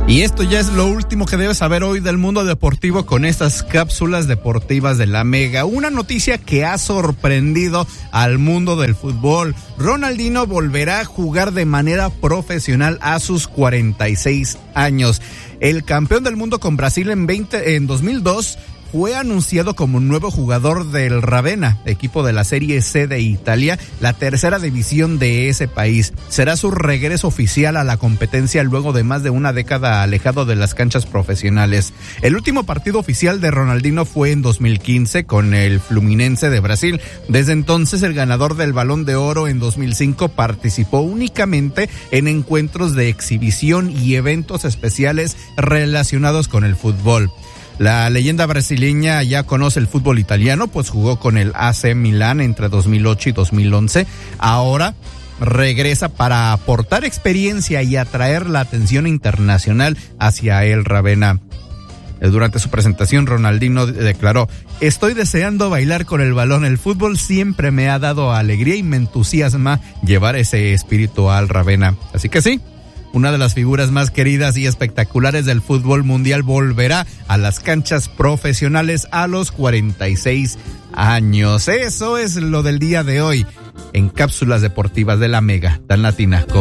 Y esto ya es lo último que debes saber hoy del mundo deportivo con estas cápsulas deportivas de la Mega. Una noticia que ha sorprendido al mundo del fútbol. Ronaldinho volverá a jugar de manera profesional a sus 46 años. El campeón del mundo con Brasil en 2002 fue anunciado como nuevo jugador del Ravenna, equipo de la Serie C de Italia, la tercera división de ese país. Será su regreso oficial a la competencia luego de más de una década alejado de las canchas profesionales. El último partido oficial de Ronaldinho fue en 2015 con el Fluminense de Brasil. Desde entonces, el ganador del Balón de Oro en 2005 participó únicamente en encuentros de exhibición y eventos especiales relacionados con el fútbol. La leyenda brasileña ya conoce el fútbol italiano, pues jugó con el AC Milán entre 2008 y 2011. Ahora regresa para aportar experiencia y atraer la atención internacional hacia el Ravenna. Durante su presentación, Ronaldinho declaró: "Estoy deseando bailar con el balón. El fútbol siempre me ha dado alegría y me entusiasma llevar ese espíritu al Ravenna". Así que sí, una de las figuras más queridas y espectaculares del fútbol mundial volverá a las canchas profesionales a los 46 años. Eso es lo del día de hoy en Cápsulas Deportivas de la Mega, tan latina.